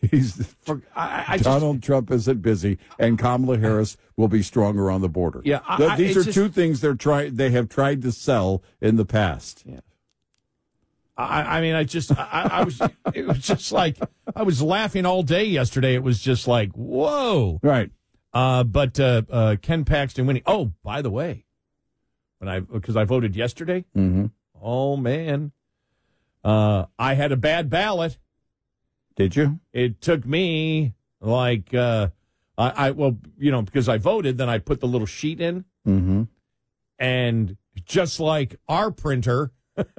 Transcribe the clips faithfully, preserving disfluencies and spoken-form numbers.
He's For, I, I Donald just, Trump isn't busy, and Kamala Harris will be stronger on the border. Yeah, I, Th- I, these are just, two things they're trying. They have tried to sell in the past. Yeah. I, I mean, I just, I, I was, it was just like, I was laughing all day yesterday. It was just like, whoa. Right. Uh, but uh, uh, Ken Paxton winning. Oh, by the way, when I because I voted yesterday. Mm-hmm. Oh man, uh, I had a bad ballot. Did you? It took me like uh, I, I well, you know, because I voted, then I put the little sheet in, Mm-hmm. and just like our printer,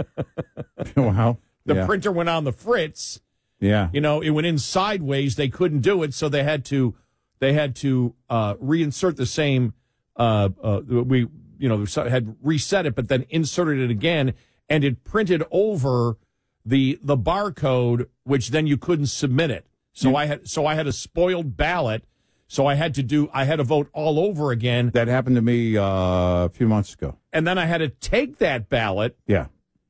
Wow. the yeah. printer went on the fritz. Yeah. You know, it went in sideways. They couldn't do it, so they had to they had to uh, reinsert the same. Uh, uh, we you know had reset it, but then inserted it again, and it printed over the the barcode, which then you couldn't submit it. So You- I had so I had a spoiled ballot. So I had to do I had to vote all over again, That happened to me uh, a few months ago. and then I had to take that ballot. Yeah.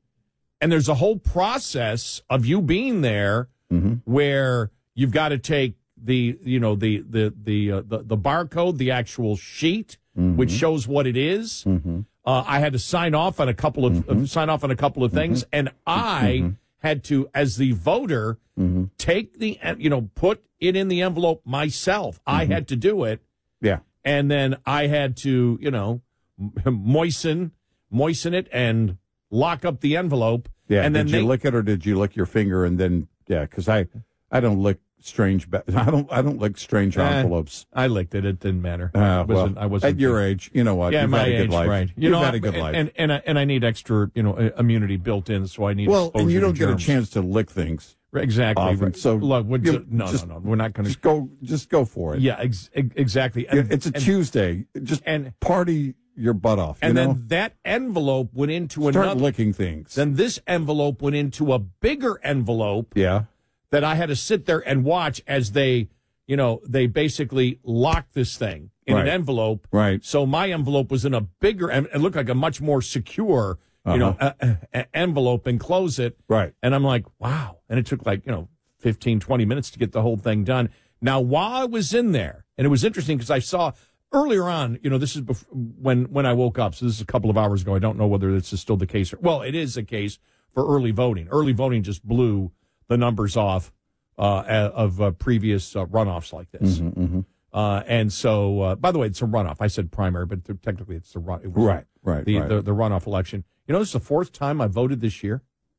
And there's a whole process of you being there Mm-hmm. where you've got to take the you know the the the uh, the, the barcode, the actual sheet, Mm-hmm. which shows what it is. Mm-hmm. Uh, I had to sign off on a couple of Mm-hmm. uh, sign off on a couple of things, and I Mm-hmm. had to, as the voter, Mm-hmm. take the uh, you know put it in the envelope myself. I had to do it, Yeah. and then I had to you know m- moisten moisten it and lock up the envelope. Yeah. and then did you they, lick it or did you lick your finger and then? Yeah, because I, I don't lick strange. Ba- I don't. I don't lick strange Eh, envelopes. I licked it. It didn't matter. Uh, I well, wasn't, I wasn't at your age, you know what? Yeah, You've my had a good age, life. right? You You've know, had a good and, life. and and I, and I need extra, you know, uh, immunity built in, so I need. well, and you exposure don't to get a germs. chance to lick things. Exactly. often, Right. so look, we're you ju- no, just- no, no, we're not going Just to. go. Just go for it. Yeah, ex- ex- exactly. Yeah, it's a and, Tuesday. Just and party your butt off. and you know? then that envelope went into Start another. licking things. Then this envelope went into a bigger envelope yeah. that I had to sit there and watch as they, you know, they basically locked this thing in Right. an envelope. Right. So my envelope was in a bigger, and it looked like a much more secure, you Uh-huh. know, uh, uh, envelope and close it. Right. And I'm like, wow. And it took like, you know, fifteen, twenty minutes to get the whole thing done. Now, while I was in there, and it was interesting because I saw earlier on, you know, this is bef- when, when I woke up. So this is a couple of hours ago. I don't know whether this is still the case. Or, well, it is the case for early voting. Early voting just blew the numbers off uh, of uh, previous uh, runoffs like this. Mm-hmm, mm-hmm. Uh, and so, uh, by the way, it's a runoff. I said primary, but th- technically it's the run. It was Right. Right. the, right. the the runoff election. You know, this is the fourth time I voted this year.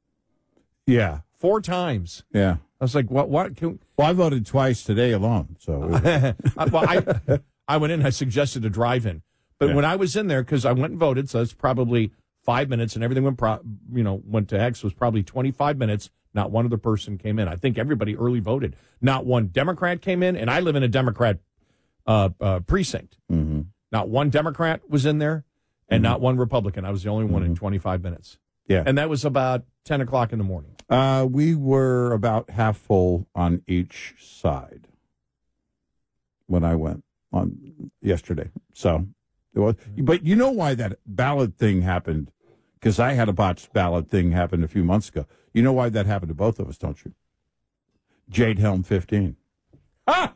yeah. Four times. Yeah. I was like, what? What? Can, Well, I voted twice today alone. So I, well, I I went in. I suggested a drive-in, but Yeah. when I was in there, because I went and voted, so it's probably five minutes, and everything went pro, you know went to X was probably twenty-five minutes. Not one other person came in. I think everybody early voted. Not one Democrat came in, and I live in a Democrat uh, uh, precinct. mm-hmm. Not one Democrat was in there, and Mhm. not one Republican. I was the only one in Mhm. twenty-five minutes. Yeah. And that was about ten o'clock in the morning. Uh, we were about half full on each side when I went on yesterday. So it was, but you know why that ballot thing happened? Because I had a botched ballot thing happen a few months ago. You know why that happened to both of us, don't you? Jade Helm fifteen. Ah!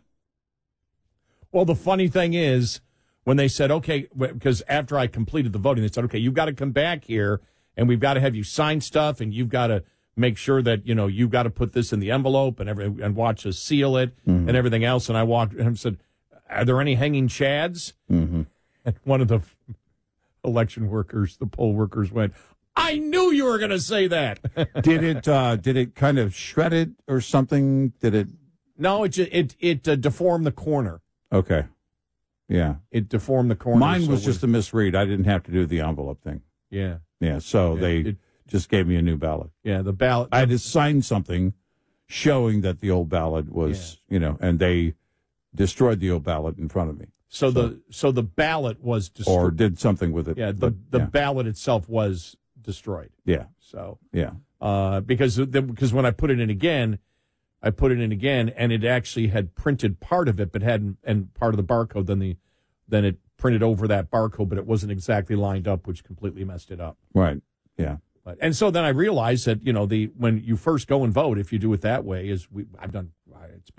Well, the funny thing is, when they said, okay, because after I completed the voting, they said, okay, you've got to come back here, and we've got to have you sign stuff, and you've got to make sure that, you know, you've got to put this in the envelope and every, and watch us seal it Mm-hmm. and everything else. And I walked and said, are there any hanging chads? Mm-hmm. And one of the election workers, the poll workers went, I knew you were going to say that. Did it? Uh, did it kind of shred it or something? Did it? No, it ju- it it uh, deformed the corner. Okay. Yeah. It deformed the corner. Mine so was it just a misread. I didn't have to do the envelope thing. yeah, Yeah. So Yeah, they it- just gave me a new ballot. yeah. The ballot. I had to sign something showing that the old ballot was, you know, and they destroyed the old ballot in front of me. so, so- the so the ballot was destroyed. Or did something with it. yeah, the but, the yeah, ballot itself was destroyed. yeah, So yeah. uh, because the, because when I put it in again, I put it in again, and it actually had printed part of it, but hadn't and part of the barcode. Then the then it printed over that barcode, but it wasn't exactly lined up, which completely messed it up. Right. Yeah. But, and so then I realized that, you know, the when you first go and vote, if you do it that way, is we I've done it's been